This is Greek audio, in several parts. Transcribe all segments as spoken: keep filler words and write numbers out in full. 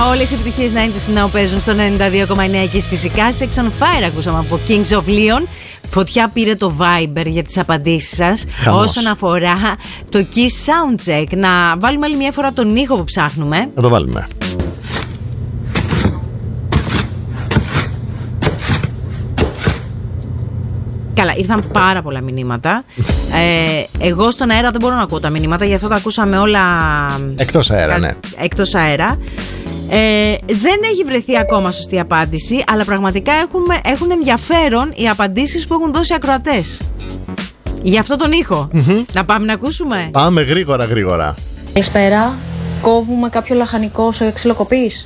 Όλες οι επιτυχίες ενενήντα του νέου παίζουν στο ενενήντα δύο κόμμα εννέα και φυσικά Sex on Fire ακούσαμε από Kings of Leon. Φωτιά πήρε το Viber για τις απαντήσεις σας. Χαμός. Όσον αφορά το Kiss Soundcheck. Να βάλουμε άλλη μια φορά τον ήχο που ψάχνουμε. Να το βάλουμε. Καλά, ήρθαν πάρα πολλά μηνύματα. ε, εγώ στον αέρα δεν μπορώ να ακούω τα μηνύματα, γι' αυτό τα ακούσαμε όλα Εκτός αέρα, ναι. Εκτός αέρα. Ε, δεν έχει βρεθεί ακόμα σωστή απάντηση, αλλά πραγματικά έχουμε, έχουν ενδιαφέρον οι απαντήσεις που έχουν δώσει οι ακροατές. Γι' αυτό τον ήχο. Mm-hmm. Να πάμε να ακούσουμε. Πάμε γρήγορα, γρήγορα. Καλησπέρα. Κόβουμε κάποιο λαχανικό σε ξυλοκοπής.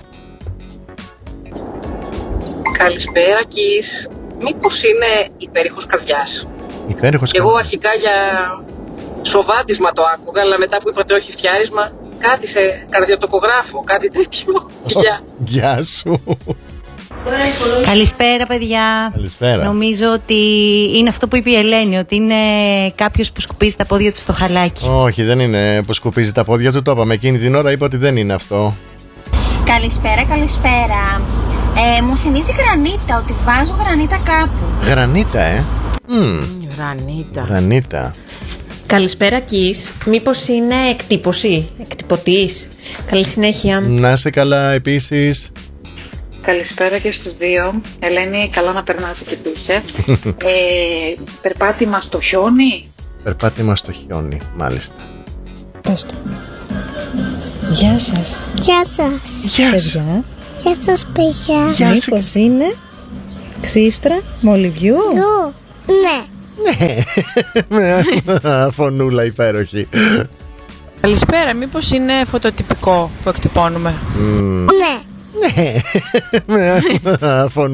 Καλησπέρα, Κις. Μήπως είναι υπέρηχος καρδιάς? Υπέρηχος Και εγώ αρχικά για σοβάτισμα το άκουγα, αλλά μετά που είπατε όχι φτιάρισμα, κάτι σε καρδιοτοκογράφο, κάτι τέτοιο. Γεια. Γεια σου. Καλησπέρα, παιδιά. Καλησπέρα. Νομίζω ότι είναι αυτό που είπε η Ελένη, ότι είναι κάποιος που σκουπίζει τα πόδια του στο χαλάκι. Όχι, δεν είναι που σκουπίζει τα πόδια του. Το είπαμε εκείνη την ώρα, είπα ότι δεν είναι αυτό. Καλησπέρα, καλησπέρα. Ε, μου θυμίζει γρανίτα, ότι βάζω γρανίτα κάπου. Γρανίτα, ε. Mm. Γρανίτα. Γρανίτα. Καλησπέρα, Κις. Μήπως είναι εκτύπωση, εκτυπωτής? Καλή συνέχεια. Να είσαι καλά επίσης. Καλησπέρα και στους δύο. Ελένη, καλά να περνάς εκεί πίσω. ε, περπάτημα στο χιόνι. Περπάτημα στο χιόνι, μάλιστα. Πες το. Γεια σας. Γεια σας. Γεια σας. Παιδιά. Γεια σας, παιδιά. Γεια σας. Μήπως είναι ξύστρα μολυβιού? Γου. Ναι. Ναι. Φωνούλα υπέροχη. Καλησπέρα, μήπως είναι φωτοτυπικό που εκτυπώνουμε? Mm. Ναι. Ναι. Φωνούλα.